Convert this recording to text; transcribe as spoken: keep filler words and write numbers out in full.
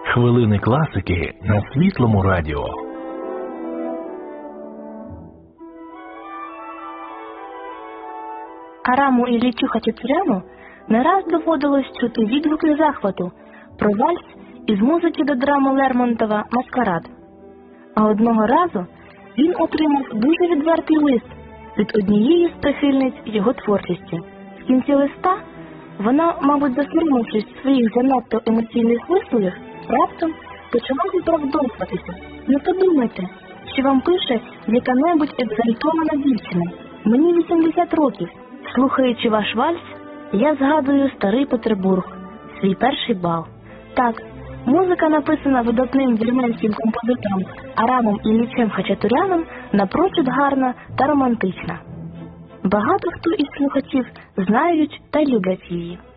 Хвилини класики на Світлому радіо. Араму Іллічу Хачатуряну не раз доводилось чути відгуки захвату про вальс із музики до драми Лермонтова «Маскарад». А одного разу він отримав дуже відвертий лист від однієї з прихильниць його творчості. В кінці листа вона, мабуть, засоромившись своїх занадто емоційних висловів, раптом почала виправдовуватися. Не подумайте, що вам пише яка-небудь екзальтована дівчина. Мені вісімдесят років. Слухаючи ваш вальс, я згадую старий Петербург, свій перший бал. Так, музика, написана видатним вірменським композитором Арамом Іллічем Хачатуряном, напрочуд гарна та романтична. Багато хто із слухачів знають та люблять її.